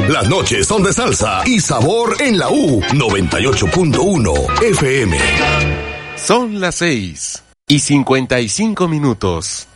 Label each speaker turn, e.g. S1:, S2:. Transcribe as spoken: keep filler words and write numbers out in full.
S1: Las noches son de salsa y sabor en la U noventa y ocho punto uno F M.
S2: Son las seis y cincuenta y cinco minutos.